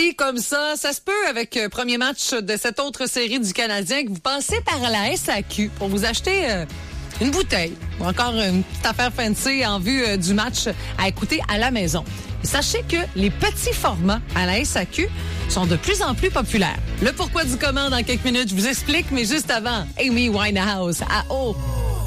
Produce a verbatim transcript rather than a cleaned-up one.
dit comme ça, ça se peut avec le premier match de cette autre série du Canadien que vous passez par la S A Q pour vous acheter euh, une bouteille ou encore une petite affaire fancy en vue euh, du match à écouter à la maison. Sachez que les petits formats à la S A Q sont de plus en plus populaires. Le pourquoi du comment dans quelques minutes, je vous explique, mais juste avant, Amy Winehouse à O.